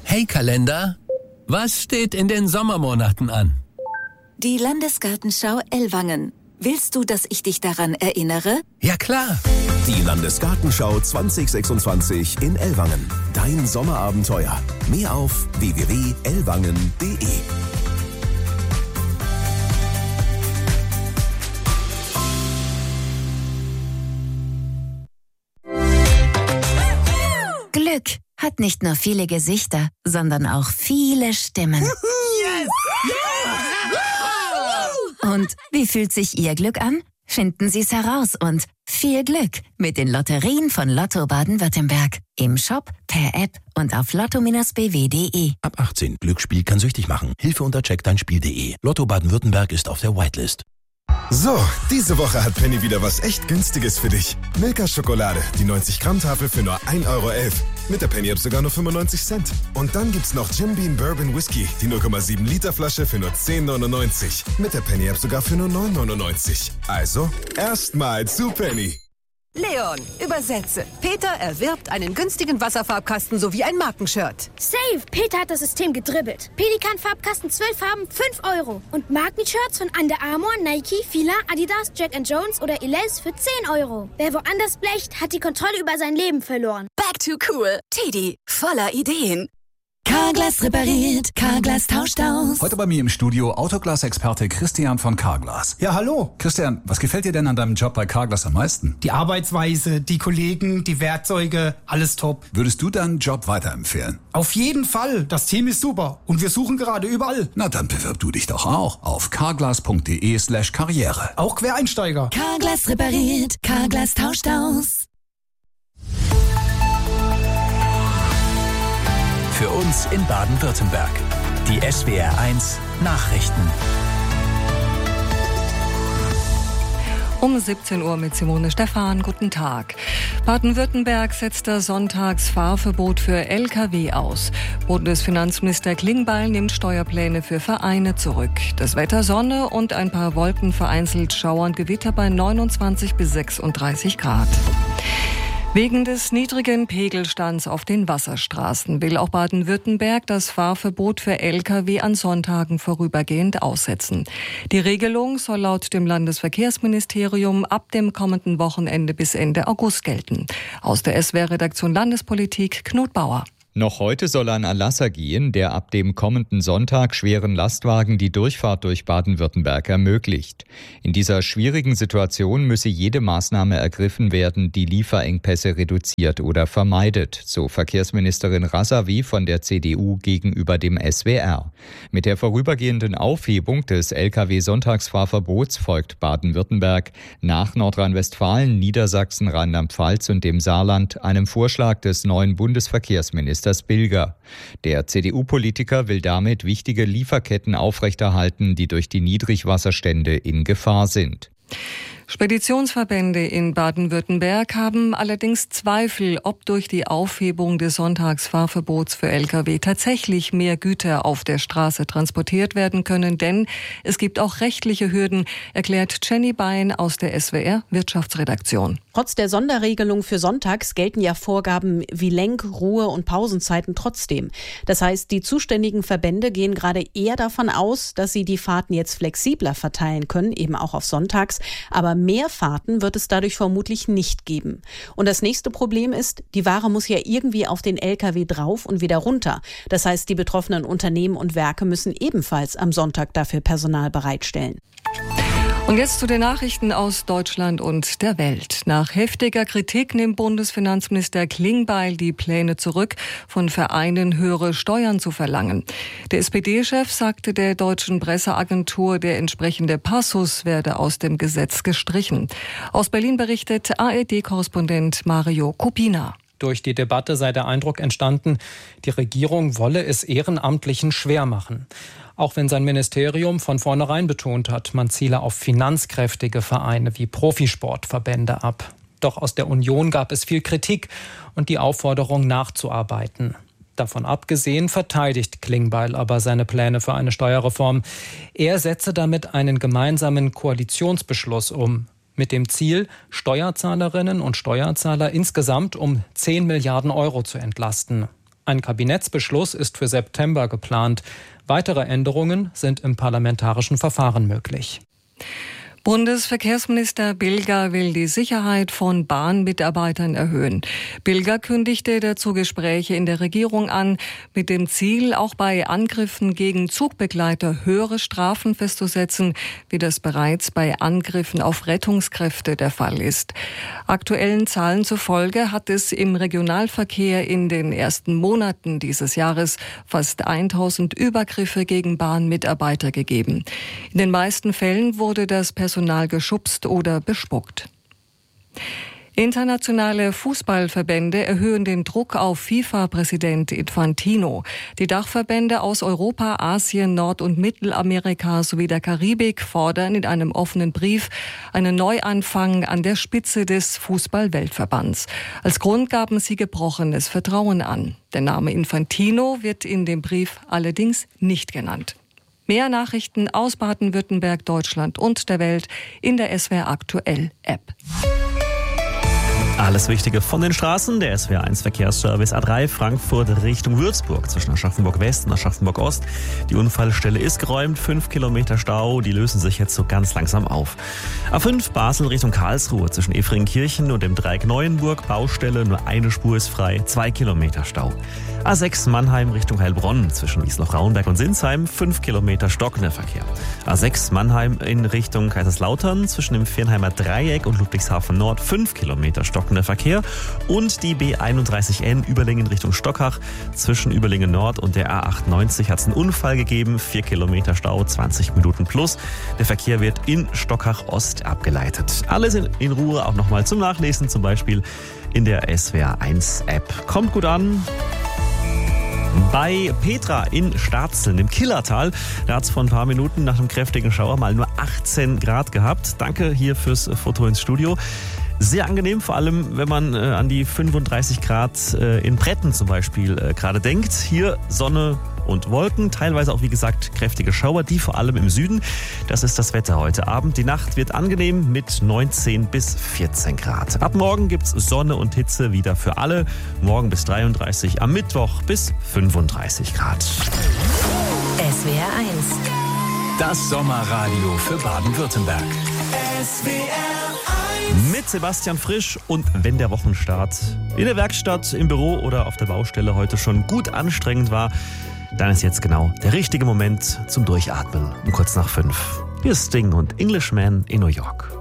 Hey Kalender, was steht in den Sommermonaten an? Die Landesgartenschau Ellwangen. Willst du, dass ich dich daran erinnere? Ja klar. Die Landesgartenschau 2026 in Ellwangen. Dein Sommerabenteuer. Mehr auf www.ellwangen.de. Glück hat nicht nur viele Gesichter, sondern auch viele Stimmen. Und wie fühlt sich Ihr Glück an? Finden Sie es heraus und viel Glück mit den Lotterien von Lotto Baden-Württemberg. Im Shop, per App und auf lotto-bw.de. Ab 18. Glücksspiel kann süchtig machen. Hilfe unter checkdeinspiel.de. Lotto Baden-Württemberg ist auf der Whitelist. So, diese Woche hat Penny wieder was echt Günstiges für dich. Milka Schokolade, die 90-Gramm-Tafel für nur 1,11 €. Mit der Penny-App sogar nur 95 Cent. Und dann gibt's noch Jim Beam Bourbon Whisky, die 0,7 Liter Flasche für nur 10,99. Mit der Penny-App sogar für nur 9,99. Also, erstmal zu Penny. Leon, übersetze. Peter erwirbt einen günstigen Wasserfarbkasten sowie ein Markenshirt. Safe! Peter hat das System gedribbelt. Pelikan-Farbkasten 12 Farben, 5 €. Und Markenshirts von Under Armour, Nike, Fila, Adidas, Jack & Jones oder Elize für 10 €. Wer woanders blecht, hat die Kontrolle über sein Leben verloren. Back to cool. Teddy, voller Ideen. Carglass repariert, Carglass tauscht aus. Heute bei mir im Studio Autoglas-Experte Christian von Carglass. Ja, hallo. Christian, was gefällt dir denn an deinem Job bei Carglass am meisten? Die Arbeitsweise, die Kollegen, die Werkzeuge, alles top. Würdest du deinen Job weiterempfehlen? Auf jeden Fall. Das Team ist super. Und wir suchen gerade überall. Na, dann bewirb du dich doch auch auf carglass.de/karriere. Auch Quereinsteiger. Carglass repariert, Carglass tauscht aus. Für uns in Baden-Württemberg. Die SWR1 Nachrichten. Um 17 Uhr mit Simone Stephan. Guten Tag. Baden-Württemberg setzt das Sonntagsfahrverbot für Lkw aus. Bundesfinanzminister Klingbeil nimmt Steuerpläne für Vereine zurück. Das Wetter Sonne und ein paar Wolken, vereinzelt Schauer und Gewitter bei 29 bis 36 Grad. Wegen des niedrigen Pegelstands auf den Wasserstraßen will auch Baden-Württemberg das Fahrverbot für Lkw an Sonntagen vorübergehend aussetzen. Die Regelung soll laut dem Landesverkehrsministerium ab dem kommenden Wochenende bis Ende August gelten. Aus der SWR-Redaktion Landespolitik Knut Bauer. Noch heute soll ein Erlass ergehen, der ab dem kommenden Sonntag schweren Lastwagen die Durchfahrt durch Baden-Württemberg ermöglicht. In dieser schwierigen Situation müsse jede Maßnahme ergriffen werden, die Lieferengpässe reduziert oder vermeidet, so Verkehrsministerin Razavi von der CDU gegenüber dem SWR. Mit der vorübergehenden Aufhebung des Lkw-Sonntagsfahrverbots folgt Baden-Württemberg nach Nordrhein-Westfalen, Niedersachsen, Rheinland-Pfalz und dem Saarland einem Vorschlag des neuen Bundesverkehrsministers Bilger. Der CDU-Politiker will damit wichtige Lieferketten aufrechterhalten, die durch die Niedrigwasserstände in Gefahr sind. Speditionsverbände in Baden-Württemberg haben allerdings Zweifel, ob durch die Aufhebung des Sonntagsfahrverbots für Lkw tatsächlich mehr Güter auf der Straße transportiert werden können, denn es gibt auch rechtliche Hürden, erklärt Jenny Bein aus der SWR Wirtschaftsredaktion. Trotz der Sonderregelung für sonntags gelten ja Vorgaben wie Lenk-, Ruhe- und Pausenzeiten trotzdem. Das heißt, die zuständigen Verbände gehen gerade eher davon aus, dass sie die Fahrten jetzt flexibler verteilen können, eben auch auf sonntags. Aber mehr Fahrten wird es dadurch vermutlich nicht geben. Und das nächste Problem ist, die Ware muss ja irgendwie auf den LKW drauf und wieder runter. Das heißt, die betroffenen Unternehmen und Werke müssen ebenfalls am Sonntag dafür Personal bereitstellen. Und jetzt zu den Nachrichten aus Deutschland und der Welt. Nach heftiger Kritik nimmt Bundesfinanzminister Klingbeil die Pläne zurück, von Vereinen höhere Steuern zu verlangen. Der SPD-Chef sagte der deutschen Presseagentur, der entsprechende Passus werde aus dem Gesetz gestrichen. Aus Berlin berichtet ARD-Korrespondent Mario Kopina. Durch die Debatte sei der Eindruck entstanden, die Regierung wolle es Ehrenamtlichen schwer machen. Auch wenn sein Ministerium von vornherein betont hat, man ziele auf finanzkräftige Vereine wie Profisportverbände ab. Doch aus der Union gab es viel Kritik und die Aufforderung nachzuarbeiten. Davon abgesehen verteidigt Klingbeil aber seine Pläne für eine Steuerreform. Er setze damit einen gemeinsamen Koalitionsbeschluss um, mit dem Ziel, Steuerzahlerinnen und Steuerzahler insgesamt um 10 Milliarden Euro zu entlasten. Ein Kabinettsbeschluss ist für September geplant. Weitere Änderungen sind im parlamentarischen Verfahren möglich. Bundesverkehrsminister Bilger will die Sicherheit von Bahnmitarbeitern erhöhen. Bilger kündigte dazu Gespräche in der Regierung an, mit dem Ziel, auch bei Angriffen gegen Zugbegleiter höhere Strafen festzusetzen, wie das bereits bei Angriffen auf Rettungskräfte der Fall ist. Aktuellen Zahlen zufolge hat es im Regionalverkehr in den ersten Monaten dieses Jahres fast 1000 Übergriffe gegen Bahnmitarbeiter gegeben. In den meisten Fällen wurde das Personal geschubst oder bespuckt. Internationale Fußballverbände erhöhen den Druck auf FIFA-Präsident Infantino. Die Dachverbände aus Europa, Asien, Nord- und Mittelamerika sowie der Karibik fordern in einem offenen Brief einen Neuanfang an der Spitze des Fußball-Weltverbands. Als Grund gaben sie gebrochenes Vertrauen an. Der Name Infantino wird in dem Brief allerdings nicht genannt. Mehr Nachrichten aus Baden-Württemberg, Deutschland und der Welt in der SWR Aktuell App. Alles Wichtige von den Straßen, der SWR1 Verkehrsservice A3 Frankfurt Richtung Würzburg zwischen Aschaffenburg West und Aschaffenburg Ost. Die Unfallstelle ist geräumt, 5 Kilometer Stau, die lösen sich jetzt so ganz langsam auf. A5 Basel Richtung Karlsruhe zwischen Efringkirchen und dem Dreieck Neuenburg, Baustelle, nur eine Spur ist frei, 2 Kilometer Stau. A6 Mannheim Richtung Heilbronn zwischen Wiesloch-Rauenberg und Sinsheim, 5 Kilometer stockender Verkehr. A6 Mannheim in Richtung Kaiserslautern zwischen dem Viernheimer Dreieck und Ludwigshafen Nord, 5 Kilometer stockender Verkehr. Und die B31N Überlingen Richtung Stockach zwischen Überlingen Nord und der A98 hat es einen Unfall gegeben, 4 Kilometer Stau, 20 Minuten plus. Der Verkehr wird in Stockach Ost abgeleitet. Alles in Ruhe auch nochmal zum Nachlesen, zum Beispiel in der SWR1 App. Kommt gut an. Bei Petra in Starzeln, im Killertal, da hat es vor ein paar Minuten nach einem kräftigen Schauer mal nur 18 Grad gehabt. Danke hier fürs Foto ins Studio. Sehr angenehm, vor allem wenn man an die 35 Grad in Bretten zum Beispiel gerade denkt. Hier Sonne und Wolken, teilweise auch wie gesagt kräftige Schauer, die vor allem im Süden. Das ist das Wetter heute Abend. Die Nacht wird angenehm mit 19 bis 14 Grad. Ab morgen gibt's Sonne und Hitze wieder für alle. Morgen bis 33, am Mittwoch bis 35 Grad. SWR 1. Das Sommerradio für Baden-Württemberg. Mit Sebastian Frisch und wenn der Wochenstart in der Werkstatt, im Büro oder auf der Baustelle heute schon gut anstrengend war, dann ist jetzt genau der richtige Moment zum Durchatmen um kurz nach 5. Hier ist Sting und Englishman in New York.